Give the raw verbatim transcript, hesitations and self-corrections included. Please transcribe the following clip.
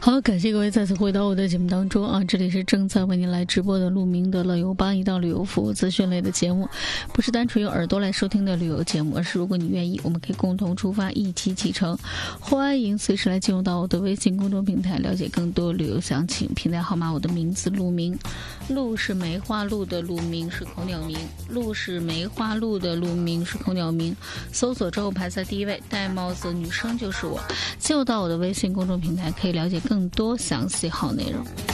好，感谢各位再次回到我的节目当中啊！这里是正在为您来直播的鹿鸣的乐游吧，一档旅游服务资讯类的节目，不是单纯用耳朵来收听的旅游节目，而是如果你愿意，我们可以共同出发，一起启程。欢迎随时来进入到我的微信公众平台，了解更多旅游详情。平台号码我的名字鹿鸣，鹿是梅花鹿的鹿，鸣是口鸟鸣，鹿是梅花鹿的鹿，鸣是口鸟鸣。搜索之后排在第一位，戴帽子女生就是我。进入到我的微信公众平台，可以了解更多详细好内容。